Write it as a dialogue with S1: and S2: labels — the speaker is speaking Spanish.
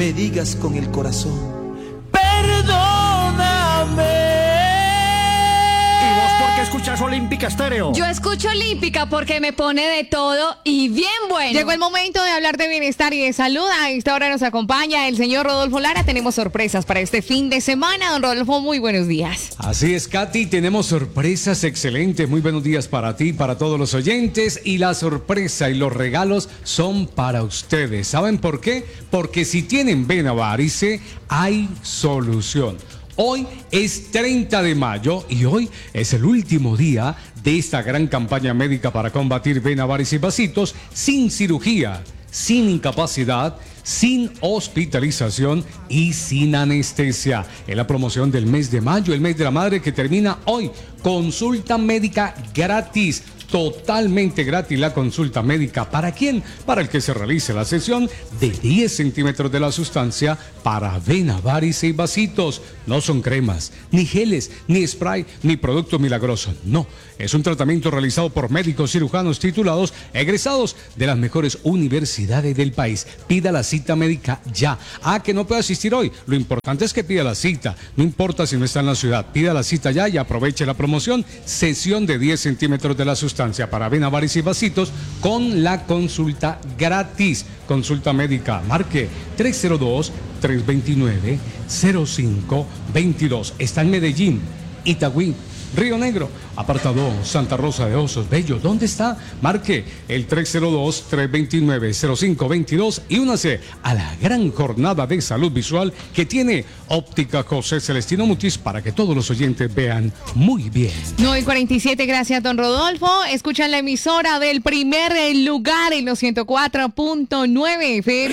S1: me digas con el corazón,
S2: ¿Por qué escuchas Olímpica Estéreo?
S3: Yo escucho Olímpica porque me pone de todo y bien bueno.
S4: Llegó el momento de hablar de bienestar y de salud. A esta hora nos acompaña el señor Rodolfo Lara. Tenemos sorpresas para este fin de semana. Don Rodolfo, muy buenos días.
S5: Así es, Katy, tenemos sorpresas excelentes. Muy buenos días para ti, para todos los oyentes. Y la sorpresa y los regalos son para ustedes. ¿Saben por qué? Porque si tienen vena varice, hay solución. Hoy es 30 de mayo y hoy es el último día de esta gran campaña médica para combatir vena, varices y vasitos sin cirugía, sin incapacidad, sin hospitalización y sin anestesia. Es la promoción del mes de mayo, el mes de la madre, que termina hoy. Consulta médica gratis. Totalmente gratis la consulta médica. ¿Para quién? Para el que se realice la sesión de 10 centímetros de la sustancia para vena, varice y vasitos. No son cremas, ni geles, ni spray, ni producto milagroso. No, es un tratamiento realizado por médicos cirujanos titulados, egresados de las mejores universidades del país. Pida la cita médica ya. Que no puede asistir hoy. Lo importante es que pida la cita. No importa si no está en la ciudad. Pida la cita ya y aproveche la promoción. Sesión de 10 centímetros de la sustancia para vena, varice y vasitos con la consulta gratis. Consulta médica. Marque 302-329-0522. Está en Medellín, Itagüí, Río Negro, apartado Santa Rosa de Osos, Bello. ¿Dónde está? Marque el 302-329-0522 y únase a la gran jornada de salud visual que tiene Óptica José Celestino Mutis para que todos los oyentes vean muy bien.
S4: 9:47, gracias, don Rodolfo. Escuchan la emisora del primer lugar en los 104.9 FM.